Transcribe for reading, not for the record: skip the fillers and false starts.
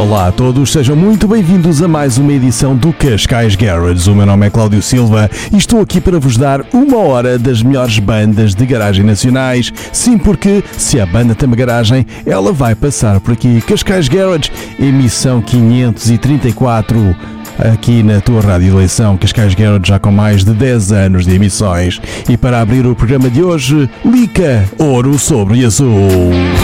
Olá a todos, sejam muito bem-vindos a mais uma edição do Cascais Garage. O meu nome é Cláudio Silva e estou aqui para vos dar uma hora das melhores bandas de garagem nacionais. Sim, porque se a banda tem uma garagem, ela vai passar por aqui. Cascais Garage, emissão 534, aqui na tua rádio de eleição. Cascais Garage já com mais de 10 anos de emissões. E para abrir o programa de hoje, Lica, Ouro sobre Azul.